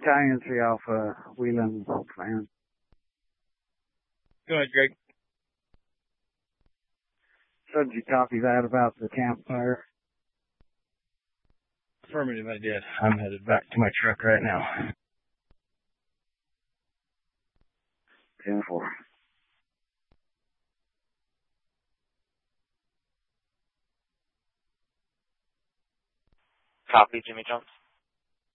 Battalion 3 Alpha, Whelan Clan. Go ahead, Greg. So did you copy that about the campfire? Affirmative, I did. I'm headed back to my truck right now. 10-4. Copy, Jimmy Jones.